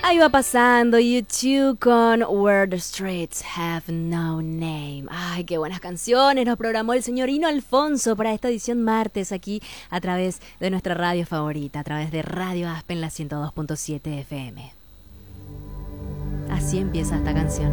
Ahí va pasando YouTube con Where the Streets Have No Name. Ay, qué buenas canciones nos programó el señor Hino Alfonso para esta edición martes aquí a través de nuestra radio favorita, a través de Radio Aspen, la 102.7 FM. Así empieza esta canción.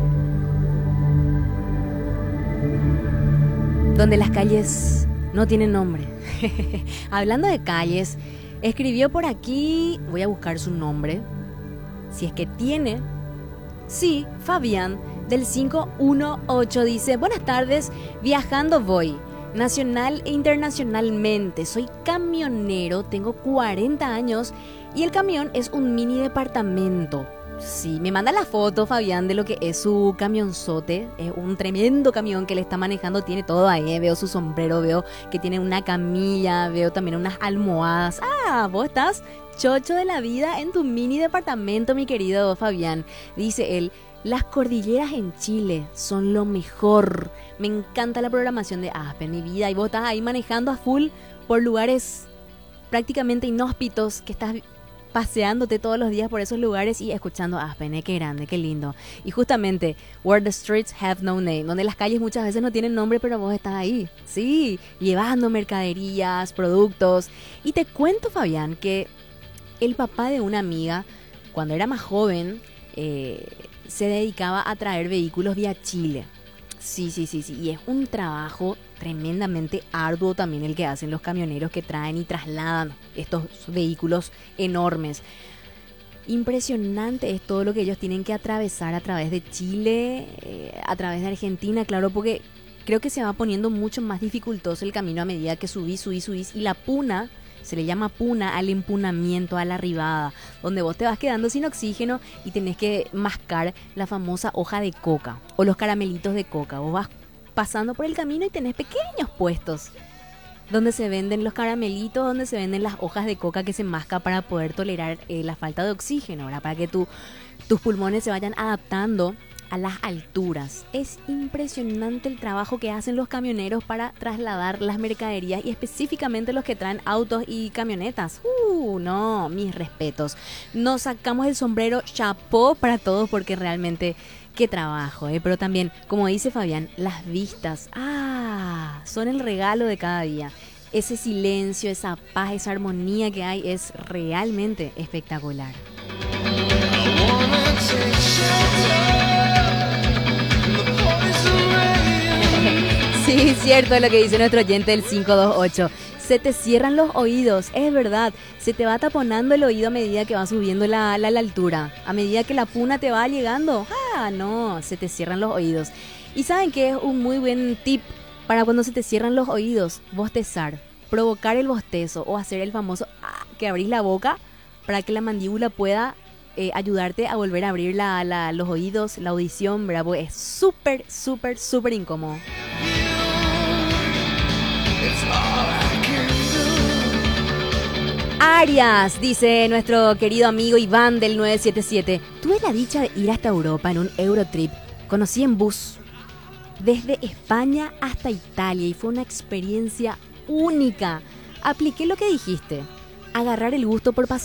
Donde las calles no tienen nombre. Hablando de calles, escribió por aquí, voy a buscar su nombre, si es que tiene. Sí, Fabián, del 518, dice: buenas tardes, viajando voy, nacional e internacionalmente. Soy camionero, tengo 40 años y el camión es un mini departamento. Sí, me manda la foto, Fabián, de lo que es su camionzote. Es un tremendo camión que le está manejando, tiene todo ahí. Veo su sombrero, veo que tiene una camilla, veo también unas almohadas. Ah, vos estás chocho de la vida en tu mini departamento, mi querido Fabián. Dice él: las cordilleras en Chile son lo mejor. Me encanta la programación de Aspen, mi vida. Y vos estás ahí manejando a full por lugares prácticamente inhóspitos, que estás paseándote todos los días por esos lugares y escuchando Aspen. Qué grande, qué lindo. Y justamente, Where the Streets Have No Name, donde las calles muchas veces no tienen nombre, pero vos estás ahí, sí, llevando mercaderías, productos. Y te cuento, Fabián, que el papá de una amiga, cuando era más joven, se dedicaba a traer vehículos vía Chile. Sí. Y es un trabajo tremendamente arduo también el que hacen los camioneros que traen y trasladan estos vehículos enormes. Impresionante es todo lo que ellos tienen que atravesar a través de Chile, a través de Argentina, claro, porque creo que se va poniendo mucho más dificultoso el camino a medida que subís. Y la puna, se le llama puna al empunamiento, a la arribada, donde vos te vas quedando sin oxígeno y tenés que mascar la famosa hoja de coca o los caramelitos de coca. Vos vas pasando por el camino y tenés pequeños puestos donde se venden los caramelitos, donde se venden las hojas de coca que se masca para poder tolerar la falta de oxígeno, ¿verdad? Para que tus pulmones se vayan adaptando a las alturas. Es impresionante el trabajo que hacen los camioneros para trasladar las mercaderías y específicamente los que traen autos y camionetas. No, mis respetos. Nos sacamos el sombrero, chapó para todos, porque realmente qué trabajo, pero también, como dice Fabián, las vistas, son el regalo de cada día. Ese silencio, esa paz, esa armonía que hay es realmente espectacular. Sí, cierto lo que dice nuestro oyente del 528. Se te cierran los oídos, es verdad. Se te va taponando el oído a medida que va subiendo la altura. A medida que la puna te va llegando. No, se te cierran los oídos. Y ¿saben qué es un muy buen tip para cuando se te cierran los oídos? Bostezar, provocar el bostezo o hacer el famoso que abrís la boca para que la mandíbula pueda ayudarte a volver a abrir los oídos, la audición, ¿verdad? Pues es súper incómodo. Arias, dice nuestro querido amigo Iván del 977. Tuve la dicha de ir hasta Europa en un Eurotrip. Conocí en bus desde España hasta Italia y fue una experiencia única. Apliqué lo que dijiste, agarrar el gusto por